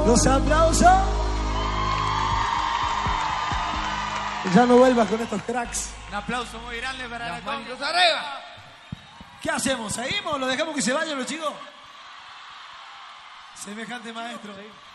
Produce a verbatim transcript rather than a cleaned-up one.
Los aplausos. Ya no vuelvas con estos cracks. Un aplauso muy grande para Las la manitos arriba. ¿Qué hacemos? ¿Seguimos? ¿Lo dejamos que se vayan los chicos? Semejante maestro.